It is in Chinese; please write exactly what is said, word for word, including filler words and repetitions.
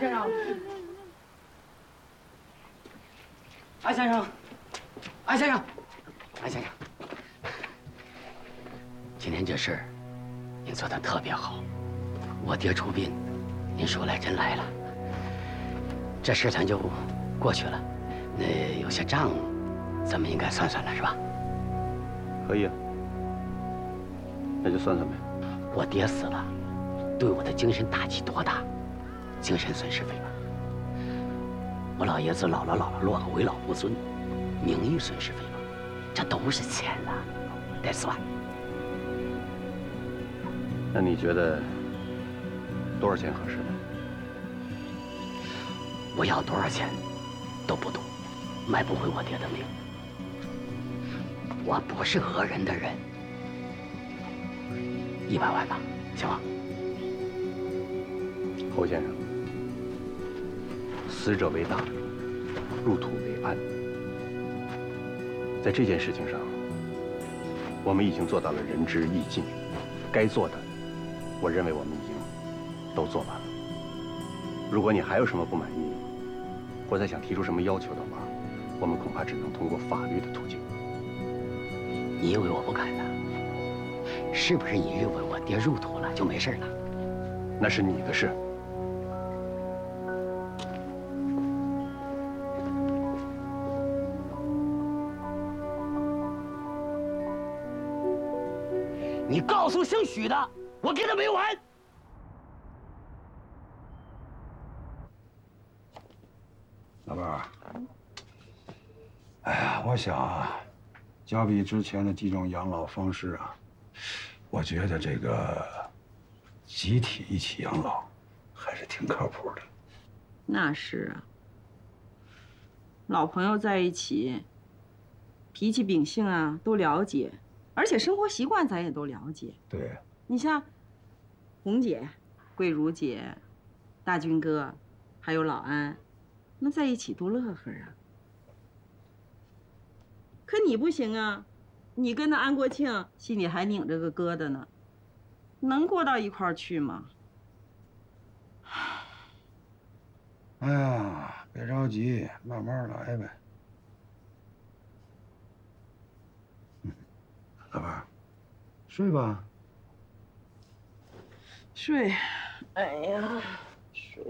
先生，安先生，安先生，安先生，今天这事儿您做的特别好。我爹出殡，您说来真来了。这事咱就过去了。那有些账，咱们应该算算了，是吧？ 可以啊，那就算算呗。 我爹死了，对我的精神打击多大？精神损失费吧。我老爷子老了老了落个为老不尊，名誉损失费吧，这都是钱呐，得算。 那你觉得多少钱合适呢？ 我要多少钱都不多，买不回我爹的命。我不是讹人的人。一百万吧，行吗？ 侯先生，死者为大，入土为安。在这件事情上，我们已经做到了仁至义尽，该做的，我认为我们已经都做完了。如果你还有什么不满意，或者想提出什么要求的话，我们恐怕只能通过法律的途径。 你以为我不敢呢？是不是你认为我爹入土了就没事了？ 那是你的事。 你告诉姓许的，我跟他没完。 老伴儿，哎呀，我想啊，较比之前的几种养老方式啊，我觉得这个集体一起养老还是挺靠谱的。 那是啊，老朋友在一起，脾气秉性啊都了解，而且生活习惯咱也都了解。 对， 你像红姐、桂如姐、大军哥，还有老安，那在一起多乐呵啊。可你不行啊，你跟那安国庆心里还拧着个疙瘩呢，能过到一块儿去吗？ 哎呀，别着急，慢慢来呗。嗯，老伴儿，睡吧。 睡。哎呀。